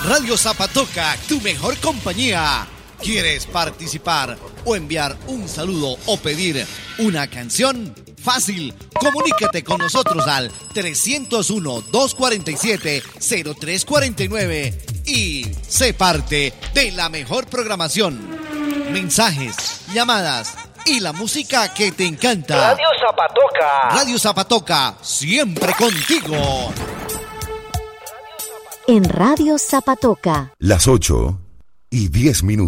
Radio Zapatoca, tu mejor compañía. ¿Quieres participar o enviar un saludo o pedir una canción? Fácil, comunícate con nosotros al 301-247-0349 y sé parte de la mejor programación. Mensajes, llamadas y la música que te encanta. Radio Zapatoca. Radio Zapatoca, siempre contigo. En Radio Zapatoca. Las 8:10.